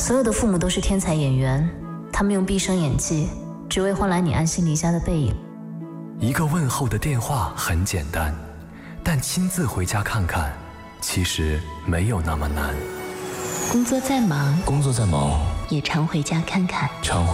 所有的父母都是天才演员，他们用毕生演技，只为换来你安心离家的背影。 一个问候的电话很简单，但亲自回家看看，其实没有那么难。 工作再忙， 也常回家看看。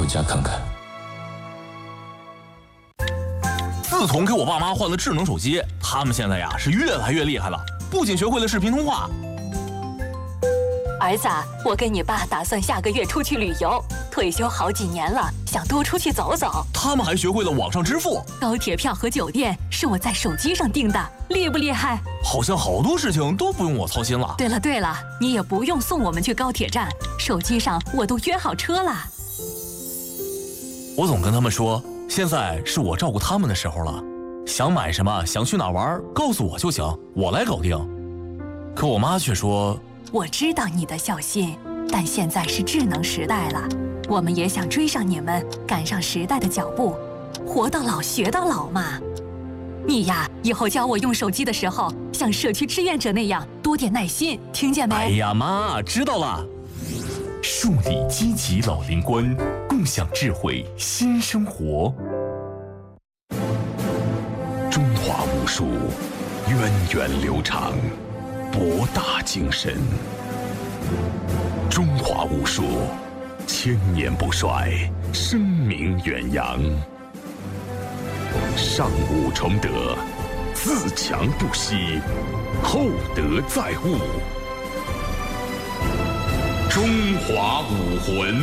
自从给我爸妈换了智能手机，他们现在呀是越来越厉害了，不仅学会了视频通话。 儿子，我跟你爸打算下个月出去旅游，退休好几年了，想多出去走走。 他们还学会了网上支付， 高铁票和酒店是我在手机上订的，厉不厉害？ 好像好多事情都不用我操心了。 对了，你也不用送我们去高铁站，手机上我都约好车了。 我总跟他们说，现在是我照顾他们的时候了，想买什么，想去哪玩，告诉我就行，我来搞定。可我妈却说， 我知道你的孝心，但现在是智能时代了，我们也想追上你们，赶上时代的脚步，活到老学到老嘛。你呀，以后教我用手机的时候，像社区志愿者那样多点耐心，听见没？ 哎呀妈，知道了。树立积极老龄观，共享智慧新生活。 中华武术源远流长，博大精深。中华武术千年不衰，声名远扬。上武崇德，自强不息，厚德载物。中华武魂。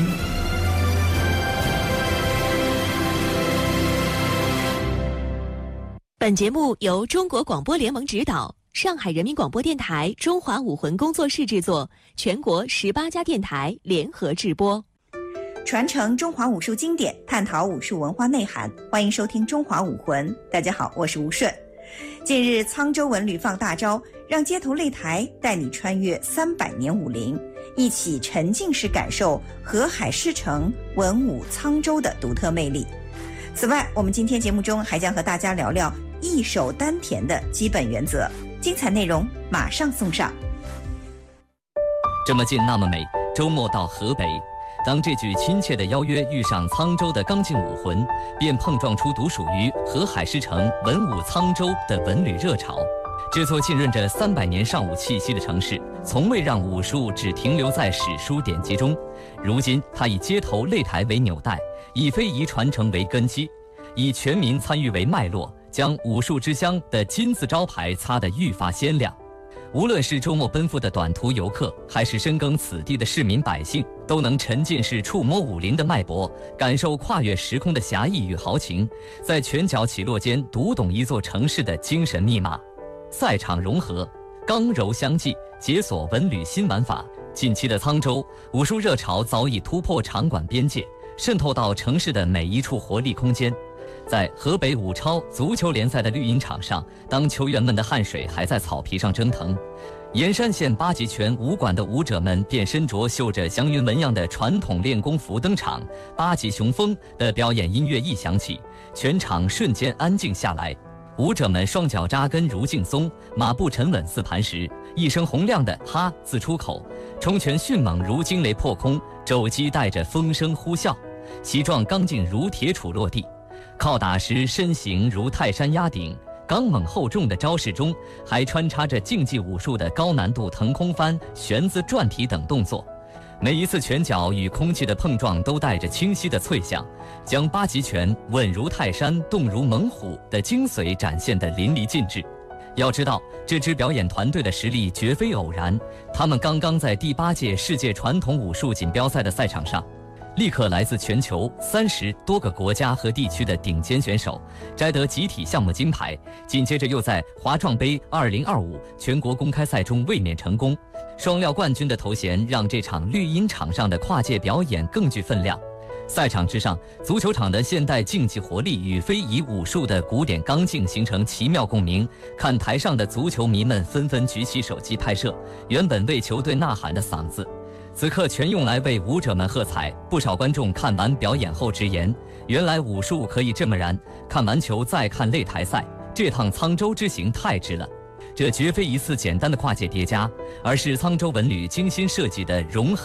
本节目由中国广播联盟指导，上海人民广播电台中华武魂工作室制作，全国18家电台联合制播。 传承中华武术经典，探讨武术文化内涵，欢迎收听《中华武魂》。大家好，我是吴顺。近日，沧州文旅放大招，让街头擂台带你穿越300年武林，一起沉浸式感受河海狮城文武沧州的独特魅力。此外，我们今天节目中还将和大家聊聊一手丹田的基本原则，精彩内容马上送上。 这么近那么美，周末到河北。当这句亲切的邀约遇上沧州的刚劲武魂，便碰撞出独属于河海狮城文武沧州的文旅热潮。这座浸润着300年尚武气息的城市，从未让武术只停留在史书典籍中。如今，它以街头擂台为纽带，以非遗传承为根基，以全民参与为脉络，将武术之乡的金字招牌擦得愈发鲜亮。无论是周末奔赴的短途游客，还是深耕此地的市民百姓，都能沉浸式触摸武林的脉搏，感受跨越时空的侠义与豪情，在拳脚起落间读懂一座城市的精神密码。赛场融合，刚柔相济，解锁文旅新玩法。近期的沧州武术热潮早已突破场馆边界，渗透到城市的每一处活力空间。在河北武超足球联赛的绿茵场上，当球员们的汗水还在草皮上蒸腾，盐山县八极拳武馆的武者们便身着绣着祥云纹样的传统练功服登场，八极雄风的表演音乐一响起，全场瞬间安静下来。武者们双脚扎根如劲松，马步沉稳似磐石，一声洪亮的哈自出口，冲拳迅猛如惊雷破空，肘击带着风声呼啸，膝撞刚劲如铁杵落地，靠打时身形如泰山压顶，刚猛厚重的招式中还穿插着竞技武术的高难度腾空翻、旋子转体等动作。每一次拳脚与空气的碰撞都带着清晰的脆响，将八极拳稳如泰山、动如猛虎的精髓展现得淋漓尽致。要知道，这支表演团队的实力绝非偶然，他们刚刚在第8届世界传统武术锦标赛的赛场上，立刻来自全球30多个国家和地区的顶尖选手摘得集体项目金牌，紧接着又在华创杯2025全国公开赛中卫冕成功，双料冠军的头衔让这场绿茵场上的跨界表演更具分量。赛场之上，足球场的现代竞技活力与非遗武术的古典刚劲形成奇妙共鸣，看台上的足球迷们纷纷举起手机拍摄，原本为球队呐喊的嗓子此刻全用来为武者们喝彩。不少观众看完表演后直言，原来武术可以这么燃，看完球再看擂台赛，这趟沧州之行太值了。这绝非一次简单的跨界叠加，而是沧州文旅精心设计的融合